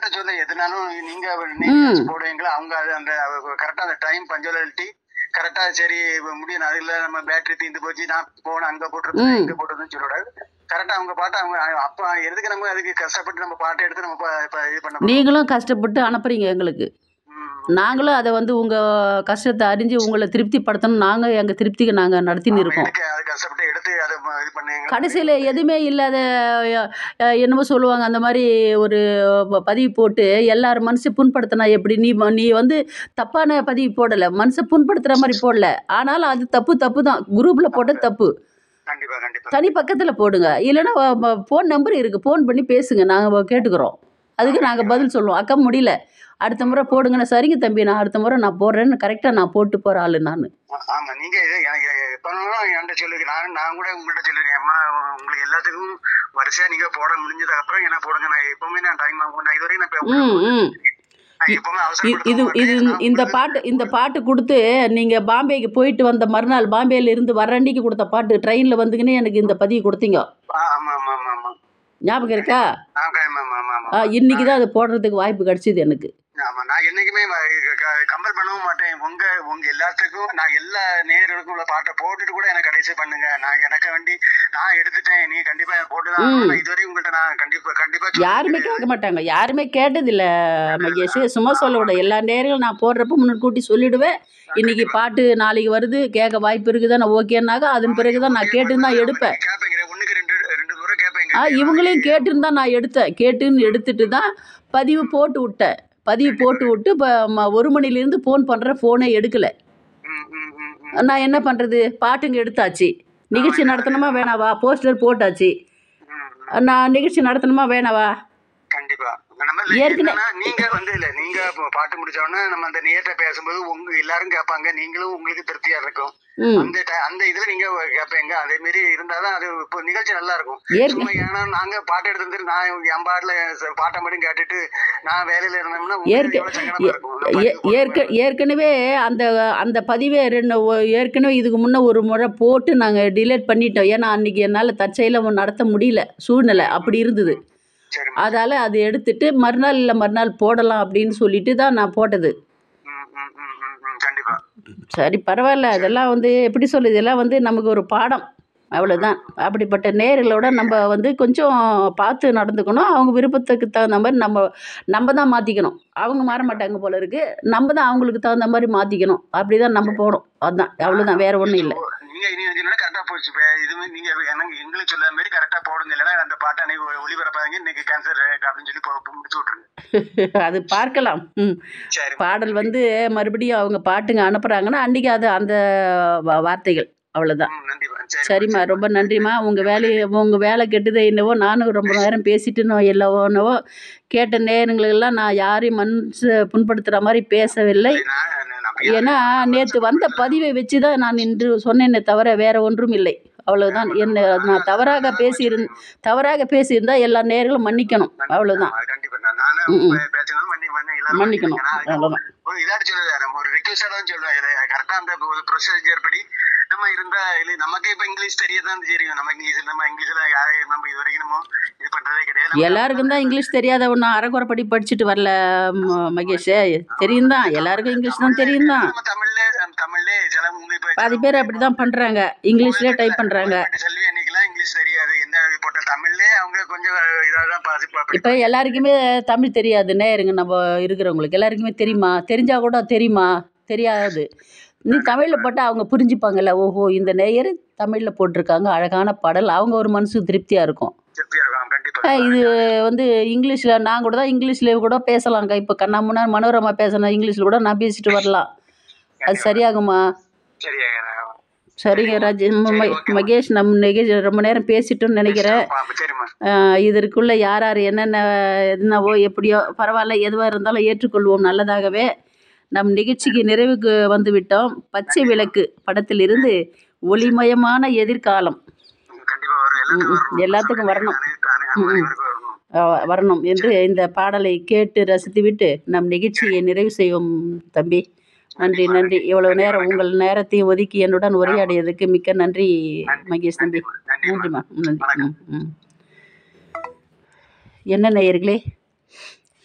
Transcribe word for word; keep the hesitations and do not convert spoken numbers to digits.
அவங்ககிட்ட சொல்ல எதுனாலும் நீங்க நீங்க போடுவீங்களா அவங்க அந்த கரெக்டா அந்த டைம் பஞ்சுவாலிட்டி கரெக்டா சரி முடியும். அது இல்ல நம்ம பேட்டரி தீர்ந்து போச்சு நான் போன அங்க போட்டுருப்பேன் இங்க போட்டுருதுன்னு சொல்லக்கூடாது. கரெக்டா அவங்க பாட்டு அவங்க அப்ப எதுக்கு நம்ம அதுக்கு கஷ்டப்பட்டு நம்ம பாட்டு எடுத்து நம்ம இது பண்ண. நீங்களும் கஷ்டப்பட்டு அனுப்புறீங்க எங்களுக்கு, நாங்களும் அதை வந்து உங்கள் கஷ்டத்தை அறிஞ்சு உங்களை திருப்திப்படுத்தணும். நாங்கள் எங்கள் திருப்திக்கு நாங்கள் நடத்தின்னு இருக்கோம். கடைசியில் எதுவுமே இல்லாத என்னமோ சொல்லுவாங்க அந்த மாதிரி ஒரு பதிவு போட்டு எல்லாரும் மனசை புண்படுத்தினா எப்படி? நீ நீ வந்து தப்பான பதிவு போடலை, மனசை புண்படுத்துகிற மாதிரி போடல. ஆனாலும் அது தப்பு தப்பு தான். குரூப்பில் போட்ட தப்பு தனி பக்கத்தில் போடுங்க. இல்லைன்னா ஃபோன் நம்பர் இருக்குது, ஃபோன் பண்ணி பேசுங்க, நாங்கள் கேட்டுக்கிறோம். அதுக்கு நாங்கள் பதில் சொல்லுவோம். அக்கா முடியல அடுத்த முறை போடுங்கண்ணா. சரிங்க தம்பி, நான் அடுத்த முறை நான் போடுறேன்னு கரெக்டாக நான் போட்டு போகிற ஆளு நான். ஆமாம், நீங்கள் எனக்கு எப்போனாலும் என்கிட்ட சொல்லுங்க. நான் நான் கூட உங்கள்கிட்ட சொல்லியிருக்கேன், அம்மா உங்களுக்கு எல்லாத்துக்கும் வரிசையாக நீங்கள் போட முடிஞ்சதுக்கு அப்புறம் என்ன போடுங்க. நான் எப்பவுமே நான் டைம் ஆகும். நான் இது வரைக்கும் நான் இது இது இந்த பாட்டு இந்த பாட்டு கொடுத்து நீங்கள் பாம்பேக்கு போயிட்டு வந்த மறுநாள் பாம்பேல இருந்து வர அன்னைக்கு கொடுத்த பாட்டு ட்ரெயினில் வந்துக்கினே எனக்கு இந்த பதிவு கொடுத்தீங்க. ஆமாம் ஆமாம் ஆமாம் ஞாபகம் இருக்கா? இன்னைக்கு தான் அது போடுறதுக்கு வாய்ப்பு கிடைச்சிது எனக்கு. ஆமா, நான் என்னைக்குமே கம்பல் பண்ணவும் மாட்டேன். உங்க உங்க எல்லாத்துக்கும் நான் எல்லா நேயர்களுக்கும் உள்ள பாட்டை போட்டுட்டு கூட எனக்கு கடைசி பண்ணுங்க. நான் எனக்கு வேண்டி நான் எடுத்துட்டேன், நீ கண்டிப்பா போட்டுதான். இதுவரையும் உங்கள்கிட்ட நான் கண்டிப்பா கண்டிப்பா யாருமே கேட்க மாட்டாங்க, யாருமே கேட்டது இல்ல மகேஷ். சும்மா சொல்ல விட எல்லா நேயர்களும் நான் போடுறப்ப முன்கூட்டி சொல்லிடுவேன். இன்னைக்கு பாட்டு நாளைக்கு வருது, கேட்க வாய்ப்பு இருக்குதா, நான் ஓகேனாக்கா அதன் பிறகுதான் நான் கேட்டுன்னு தான் எடுப்பேன். ஆ இவங்களையும் கேட்டுன்னு தான் நான் எடுத்தேன். கேட்டுன்னு எடுத்துட்டு தான் பதிவு போட்டு விட்டேன். பதிவு போட்டு விட்டு இப்போ ஒரு மணிலேருந்து ஃபோன் பண்ணுறேன், ஃபோனே எடுக்கலை. நான் என்ன பண்ணுறது? பாட்டுங்க எடுத்தாச்சு, நிகழ்ச்சி நடத்தணுமா வேணாவா? போஸ்டர் போட்டாச்சு, நான் நிகழ்ச்சி நடத்தணுமா வேணாவா? கண்டிப்பா ஏற்கனவே நீங்க வந்து இல்ல நீங்க பாட்டு முடிச்சோடனே நம்ம அந்த நேரத்தை பேசும்போது உங்க எல்லாரும் கேட்பாங்க, நீங்களும் உங்களுக்கு திருப்தியா இருக்கும். அந்த அந்த இதுல நீங்க கேட்பீங்க. அதே மாதிரி இருந்தாதான் அது இப்போ நிகழ்ச்சி நல்லா இருக்கும். ஏன்னா நாங்க பாட்டு எடுத்து நான் என் பாட்டுல பாட்டை மட்டும் கேட்டுட்டு நான் வேலையில இருந்தோம்னா ஏற்கனவே அந்த அந்த பதிவே ரெண்டு ஏற்கனவே இதுக்கு முன்ன ஒரு முறை போட்டு நாங்க டிலேட் பண்ணிட்டோம். ஏன்னா அன்னைக்கு என்னால தற்செயல நடத்த முடியல, சூழ்நிலை அப்படி இருந்தது. அதால அது எடுத்துட்டு மறுநாள் இல்லை மறுநாள் போடலாம் அப்படின்னு சொல்லிட்டு தான் நான் போட்டது. சரி பரவாயில்ல, அதெல்லாம் வந்து எப்படி சொல்லுது, இதெல்லாம் வந்து நமக்கு ஒரு பாடம், அவ்வளோதான். அப்படிப்பட்ட நேயர்களோட நம்ம வந்து கொஞ்சம் பார்த்து நடந்துக்கணும். அவங்க விருப்பத்துக்கு தகுந்த மாதிரி நம்ம நம்ம தான் மாற்றிக்கணும். அவங்க மாற மாட்டாங்க போல இருக்கு, நம்ம தான் அவங்களுக்கு தகுந்த மாதிரி மாற்றிக்கணும். அப்படி தான் நம்ம போகணும். அதுதான், அவ்வளோதான், வேற ஒன்றும் இல்லை. நீங்க இனி கரெக்டா போச்சு. இதுவே நீங்க எனக்கு எங்களுக்கு சொல்ல மாதிரி கரெக்டா போடுங்க, இல்லைன்னா அந்த பாட்டை அன்னைக்கு ஒளிபரப்பாங்க, இன்னைக்கு கேன்சர் அப்படின்னு சொல்லி முடிச்சு விட்டுருங்க. அது பார்க்கலாம். ம் பாடல் வந்து மறுபடியும் அவங்க பாட்டுங்க அனுப்புறாங்கன்னா அன்னைக்கு அது அந்த வார்த்தைகள், அவ்வளோதான். சரிம்மா, ரொம்ப நன்றிம்மா. உங்கள் வேலையை உங்கள் வேலை கெட்டுதே என்னவோ, நானும் ரொம்ப நேரம் பேசிட்டுனோ எல்லாவோனவோ கேட்ட நேரங்களெல்லாம் நான் யாரையும் மனசு புண்படுத்துகிற மாதிரி பேசவில்லை. ஏன்னா நேற்று வந்த பதிவை வச்சு தான் நான் இன்று சொன்னேன்னே தவிர வேற ஒன்றும் இல்லை, அவ்வளோதான். என்ன நான் தவறாக பேசியிருந் தவறாக பேசியிருந்தால் எல்லா நேர்களும் மன்னிக்கணும், அவ்வளோதான். மன்னிக்கணும், அவ்வளோதான். ஒரு ரிக்வெஸ்டா தான் சொல்றேன், கரெக்டா அந்த ப்ரொசீஜர் படி நம்ம இருந்தா இல்லை. நமக்கு இப்ப இங்கிலீஷ் தெரியதான் தெரியும். நம்ம இங்கிலீஷ் நம்ம இங்கிலீஷ்ல யாரையும் நம்ம இது வரைக்கும் நம்ம இது பண்றதே கிடையாது. எல்லாருக்கும் தான் இங்கிலீஷ் தெரியாத ஒன்று அரைக்குறை படி படிச்சுட்டு வரல மகேஷ், தெரியும் தான், எல்லாருக்கும் இங்கிலீஷ் தான் தெரியும் தான். தமிழ்ல தமிழ்ல சில பாதி பேர் அப்படிதான் பண்றாங்க, இங்கிலீஷ்ல டைப் பண்றாங்க. செல்வி அன்னைக்கெல்லாம் இங்கிலீஷ் தெரியாது, என்ன போட்ட தமிழ்லே அவங்க கொஞ்சம் இதாதான் பாசிப்பா. இப்போ எல்லாருக்குமே தமிழ் தெரியாது நேருங்க, நம்ம இருக்கிறவங்களுக்கு எல்லாருக்குமே தெரியுமா? தெரிஞ்சா கூட தெரியுமா? தெரியாது. நீ தமிழில் போட்டால் அவங்க புரிஞ்சுப்பாங்கல்ல, ஓஹோ இந்த நேயர் தமிழில் போட்டிருக்காங்க, அழகான பாடல், அவங்க ஒரு மனசு திருப்தியாக இருக்கும். இது வந்து இங்கிலீஷில் நான் கூட தான் இங்கிலீஷில் கூட பேசலாங்க. இப்போ கண்ணாமுன்னா மனோரமா பேசணும், இங்கிலீஷில் கூட நான் பேசிட்டு வரலாம். அது சரியாகுமா? சரிங்க ராஜ் மகேஷ், நம்ம நிகழ்ச்சி ரொம்ப நேரம் பேசிட்டோன்னு நினைக்கிறேன். இதற்குள்ளே யார் யார் என்னென்ன என்னவோ எப்படியோ பரவாயில்ல, எதுவாக இருந்தாலும் ஏற்றுக்கொள்வோம் நல்லதாகவே. நம் நிகழ்ச்சிக்கு நிறைவுக்கு வந்து விட்டோம். பச்சை விளக்கு படத்தில் இருந்து ஒளிமயமான எதிர்காலம் எல்லாத்துக்கும் வரணும் வரணும் என்று இந்த பாடலை கேட்டு ரசித்துவிட்டு நம் நிகழ்ச்சியை நிறைவு செய்வோம் தம்பி. நன்றி நன்றி. இவ்வளவு நேரம் உங்கள் நேரத்தையும் ஒதுக்கி என்னுடன் உரையாடியதுக்கு மிக்க நன்றி மகேஷ் தம்பி. நன்றிம்மா, நன்றி. ம் ம் என்ன நேயர்களே,